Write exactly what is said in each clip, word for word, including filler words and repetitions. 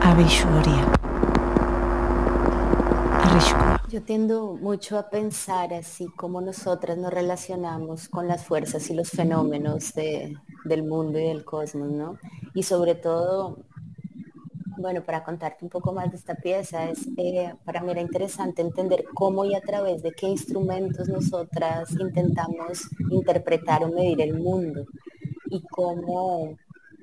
Abishuria. Arishkua. Yo tiendo mucho a pensar así como nosotras nos relacionamos con las fuerzas y los fenómenos de, del mundo y del cosmos, ¿no? Y sobre todo, bueno, para contarte un poco más de esta pieza, es, eh, para mí era interesante entender cómo y a través de qué instrumentos nosotras intentamos interpretar o medir el mundo y cómo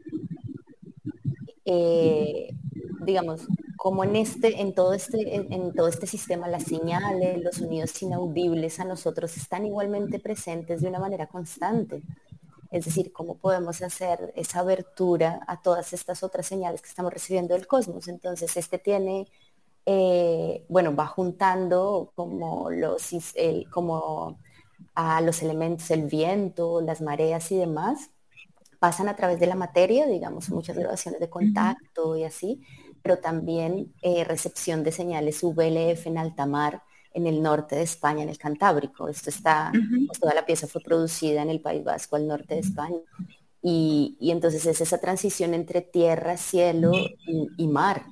eh, digamos, como en este, en todo este, en, en todo este sistema, las señales, los sonidos inaudibles a nosotros están igualmente presentes de una manera constante. Es decir, cómo podemos hacer esa abertura a todas estas otras señales que estamos recibiendo del cosmos. Entonces, este tiene, eh, bueno, va juntando como los, el, como a los elementos, el viento, las mareas y demás, pasan a través de la materia, digamos, muchas grabaciones de Ujú. contacto y así, pero también eh, recepción de señales V L F en alta mar en el norte de España, en el Cantábrico. Esto está, Ujú. pues toda la pieza fue producida en el País Vasco, al norte de España. Y, y entonces es esa transición entre tierra, cielo y, y mar.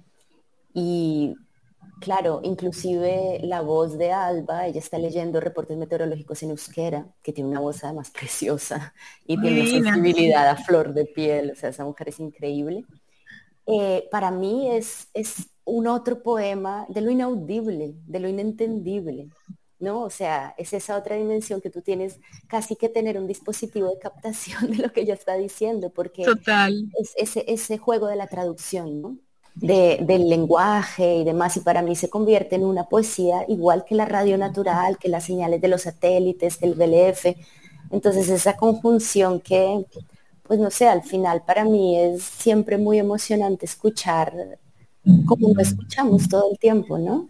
Y claro, inclusive la voz de Alba, ella está leyendo reportes meteorológicos en euskera, que tiene una voz además preciosa y tiene una Divina, sí. sensibilidad a flor de piel, o sea, esa mujer es increíble. Eh, para mí es, es un otro poema de lo inaudible, de lo inentendible, ¿no? O sea, es esa otra dimensión que tú tienes casi que tener un dispositivo de captación de lo que ella está diciendo, porque Total. es ese, ese juego de la traducción, ¿no? De, del lenguaje y demás, y para mí se convierte en una poesía igual que la radio natural, que las señales de los satélites, que el B L F. Entonces esa conjunción que, pues no sé, al final para mí es siempre muy emocionante escuchar como lo escuchamos todo el tiempo, ¿no?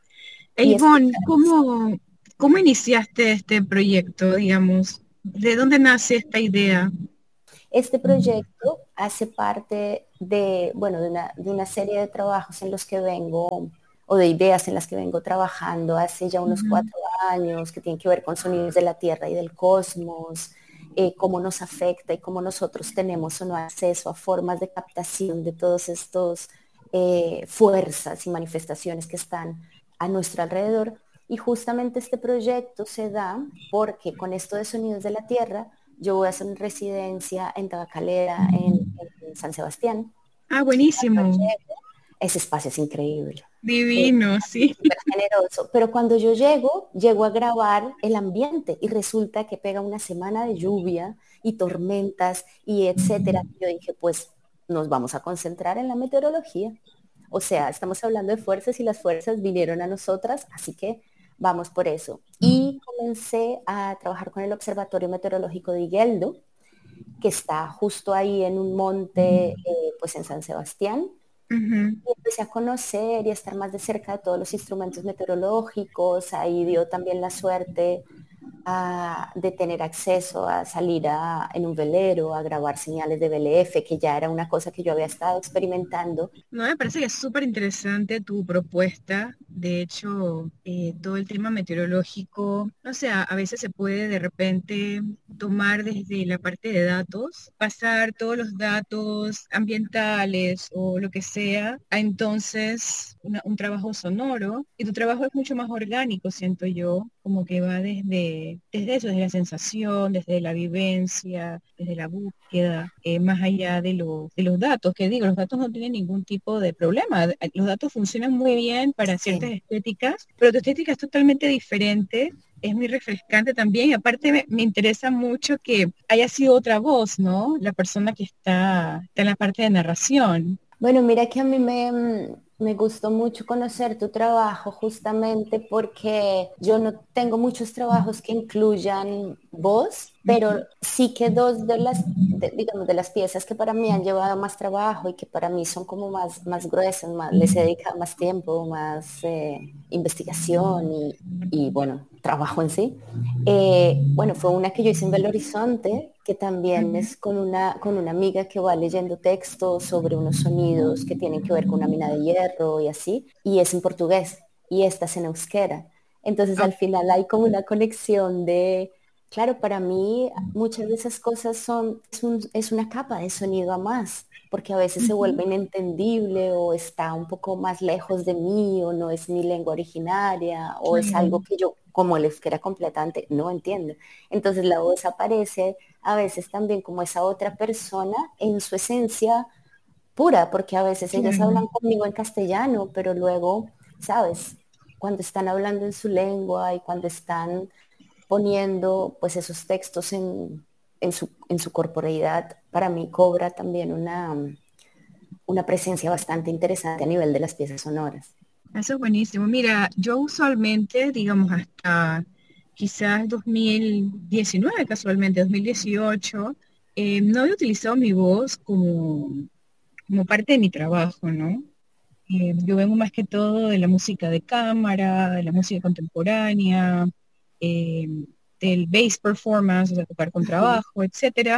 E Y Ivonne, escuchar. ¿cómo, cómo iniciaste este proyecto, digamos? ¿De dónde nace esta idea? Este proyecto hace parte de, bueno, de una, de una serie de trabajos en los que vengo, o de ideas en las que vengo trabajando hace ya unos Ujú. cuatro años, que tienen que ver con sonidos de la Tierra y del cosmos, eh, cómo nos afecta y cómo nosotros tenemos o no acceso a formas de captación de todos estos eh, fuerzas y manifestaciones que están a nuestro alrededor. Y justamente este proyecto se da porque con esto de sonidos de la Tierra, yo voy a hacer una residencia en Tabacalera, en, en San Sebastián. Ah, Y cuando buenísimo. llego, ese espacio es increíble. Eh, Divino, sí. súper generoso. Pero cuando yo llego, llego a grabar el ambiente y resulta que pega una semana de lluvia y tormentas y etcétera. Yo dije, pues nos vamos a concentrar en la meteorología. O sea, estamos hablando de fuerzas y las fuerzas vinieron a nosotras, así que vamos por eso. Y comencé a trabajar con el Observatorio Meteorológico de Igueldo, que está justo ahí en un monte, eh, pues en San Sebastián. Ujú. Y empecé a conocer y a estar más de cerca de todos los instrumentos meteorológicos. Ahí dio también la suerte a- de tener acceso a salir a- en un velero, a grabar señales de B L F, que ya era una cosa que yo había estado experimentando. No, me parece que es súper interesante tu propuesta. De hecho, eh, todo el tema meteorológico, no sé, a a veces se puede de repente tomar desde la parte de datos, pasar todos los datos ambientales o lo que sea, a entonces una- un trabajo sonoro. Y tu trabajo es mucho más orgánico, siento yo, como que va desde, desde eso, desde la sensación, desde la vivencia, desde la búsqueda, eh, más allá de, lo- de los datos, que digo, los datos no tienen ningún tipo de problema. Los datos funcionan muy bien para ciertas Sí. estéticas, pero tu estética es totalmente diferente. Es muy refrescante también y aparte me, me interesa mucho que haya sido otra voz, ¿no? La persona que está, está en la parte de narración. Bueno, mira que a mí me, mm, me gustó mucho conocer tu trabajo justamente porque yo no tengo muchos trabajos que incluyan voz, pero Ujú. sí que dos de las, de- digamos, de las piezas que para mí han llevado más trabajo y que para mí son como más, más gruesas, más, les he dedicado más tiempo, más eh, investigación y, y, bueno, trabajo en sí. Eh, bueno, fue una que yo hice en Belo Horizonte, que también Ujú. es con una, con una amiga que va leyendo textos sobre unos sonidos que tienen que ver con una mina de hierro y así, y es en portugués, y esta es en euskera. Entonces Ok. al final hay como una conexión de, Claro, para mí muchas de esas cosas son, es, un- es una capa de sonido a más, porque a veces se Ujú. vuelve inentendible o está un poco más lejos de mí o no es mi lengua originaria o es Claro, algo que yo como el euskera completamente no entiendo. Entonces la voz aparece a veces también como esa otra persona en su esencia pura, porque a veces ellas claro. hablan conmigo en castellano, pero luego, ¿sabes? Cuando están hablando en su lengua y cuando están poniendo pues esos textos en, en su, en su corporeidad, para mí cobra también una, una presencia bastante interesante a nivel de las piezas sonoras. Eso es buenísimo. Mira, yo usualmente, digamos, hasta quizás dos mil diecinueve, casualmente, dos mil dieciocho, eh, no había utilizado mi voz como, como parte de mi trabajo, ¿no? Eh, yo vengo más que todo de la música de cámara, de la música contemporánea, eh, del bass performance, o sea, tocar con Ujú. trabajo, etcétera.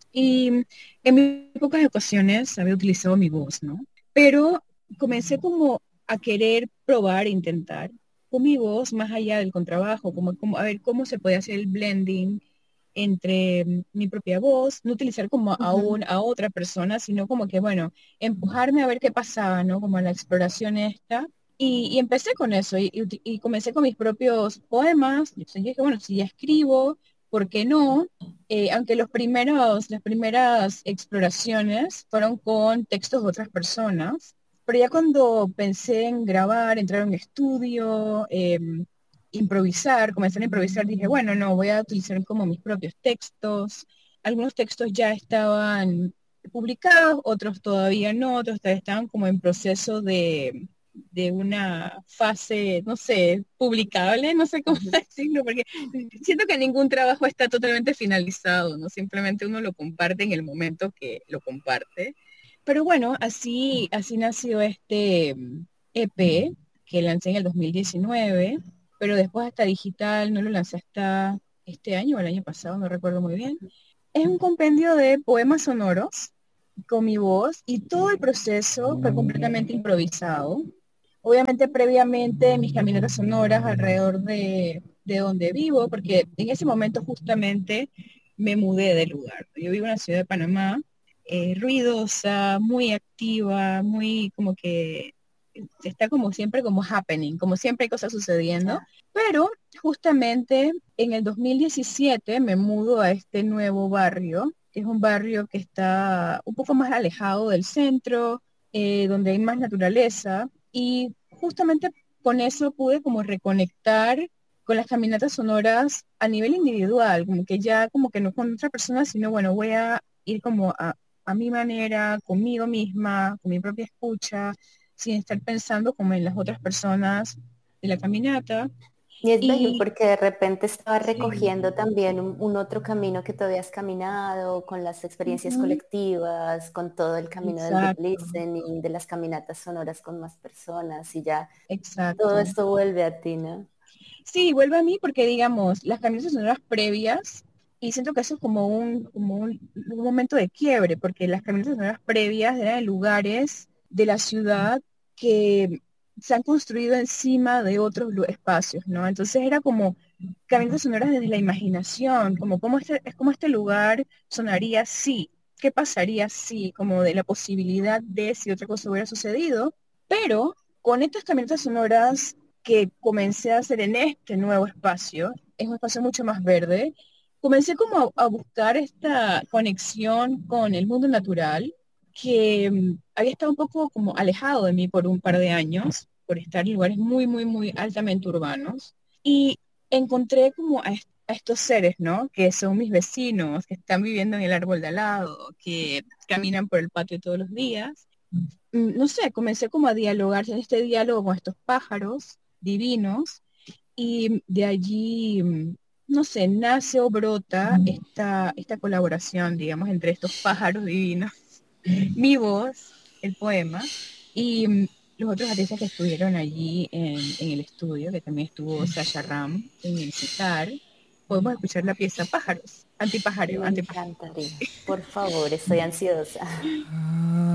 Y en muy pocas ocasiones había utilizado mi voz, ¿no? Pero comencé como a querer probar, e intentar con mi voz más allá del contrabajo, como, como a ver cómo se puede hacer el blending entre mm, mi propia voz, no utilizar como a, Ujú. un, a otra persona, sino como que, bueno, empujarme a ver qué pasaba, ¿no? Como la exploración esta. Y, y empecé con eso y, y uti- y comencé con mis propios poemas. Y entonces dije, bueno, si ya escribo, ¿por qué no? Eh, aunque los primeros, las primeras exploraciones fueron con textos de otras personas, pero ya cuando pensé en grabar, entrar a un estudio, em, improvisar, comenzar a improvisar, dije, bueno, no, voy a utilizar como mis propios textos. Algunos textos ya estaban publicados, otros todavía no, otros todavía estaban como en proceso de, de una fase, no sé, publicable, no sé cómo Ujú. decirlo, porque siento que ningún trabajo está totalmente finalizado, ¿no? Simplemente uno lo comparte en el momento que lo comparte. Pero bueno, así, así nació este mm, E P que lancé en el dos mil diecinueve, pero después hasta digital, no lo lancé hasta este año o el año pasado, no recuerdo muy bien. Es un compendio de poemas sonoros con mi voz y todo el proceso fue completamente improvisado. Obviamente previamente mis caminatas sonoras alrededor de, de donde vivo, porque en ese momento justamente me mudé de lugar. Yo vivo en la ciudad de Panamá, eh, ruidosa, muy activa, muy como que está como siempre como happening, como siempre hay cosas sucediendo, Ya. pero justamente en el dos mil diecisiete me mudo a este nuevo barrio, que es un barrio que está un poco más alejado del centro, eh, donde hay más naturaleza, y justamente con eso pude como reconectar con las caminatas sonoras a nivel individual, como que ya como que no con otra persona, sino bueno, voy a ir como a, a mi manera, conmigo misma, con mi propia escucha, sin estar pensando como en las otras personas de la caminata. Y es bello Y porque de repente estaba sí, recogiendo también un, un otro camino que tú habías caminado, con las experiencias ujú, colectivas, con todo el camino del deep exacto, listening, de las caminatas sonoras con más personas y ya todo exacto. esto vuelve a ti, ¿no? Sí, vuelve a mí porque, digamos, las caminatas sonoras previas, y siento que eso es como un, como un, un momento de quiebre, porque las caminatas sonoras previas eran en lugares de la ciudad que se han construido encima de otros lu- espacios, ¿no? Entonces era como caminatas sonoras desde la imaginación, como cómo este, es como este lugar sonaría si, qué pasaría si, como de la posibilidad de si otra cosa hubiera sucedido, pero con estas caminatas sonoras que comencé a hacer en este nuevo espacio, es un espacio mucho más verde, comencé como a, a buscar esta conexión con el mundo natural que mm, había estado un poco como alejado de mí por un par de años, por estar en lugares muy, muy, muy altamente urbanos. Y encontré como a, est- a estos seres, ¿no? Que son mis vecinos, que están viviendo en el árbol de al lado, que caminan por el patio todos los días. Mm, No sé, comencé como a dialogar en este diálogo con estos pájaros divinos y de allí, mm, no sé, nace o brota esta, esta colaboración, digamos, entre estos pájaros divinos, mi voz, el poema, y mm, los otros artistas que estuvieron allí en, en el estudio, que también estuvo Sasha Ram en el citar. Podemos escuchar la pieza Pájaros, antipajareo, Me antipajareo. encantaría. Por favor, estoy ansiosa.